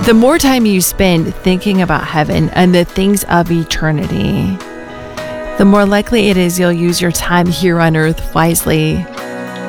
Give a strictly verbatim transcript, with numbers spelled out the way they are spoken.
The more time you spend thinking about heaven and the things of eternity, the more likely it is you'll use your time here on earth wisely